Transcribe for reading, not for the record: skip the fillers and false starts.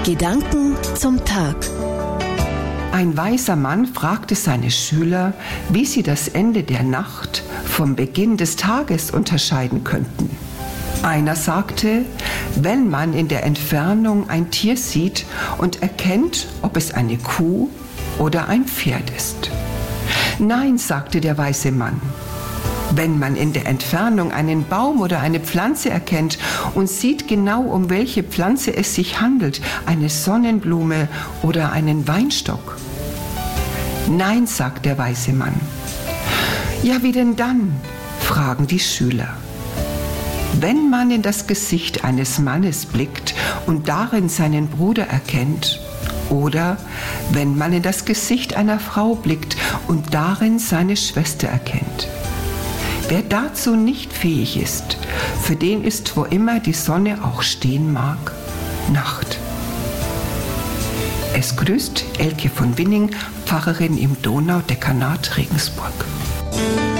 Gedanken zum Tag. Ein weiser Mann fragte seine Schüler, wie sie das Ende der Nacht vom Beginn des Tages unterscheiden könnten. Einer sagte, wenn man in der Entfernung ein Tier sieht und erkennt, ob es eine Kuh oder ein Pferd ist. Nein, sagte der weise Mann. Wenn man in der Entfernung einen Baum oder eine Pflanze erkennt und sieht genau, um welche Pflanze es sich handelt, eine Sonnenblume oder einen Weinstock. Nein, sagt der weise Mann. Ja, wie denn dann? Fragen die Schüler. Wenn man in das Gesicht eines Mannes blickt und darin seinen Bruder erkennt, oder wenn man in das Gesicht einer Frau blickt und darin seine Schwester erkennt. Wer dazu nicht fähig ist, für den ist, wo immer die Sonne auch stehen mag, Nacht. Es grüßt Elke von Winning, Pfarrerin im Donaudekanat Regensburg.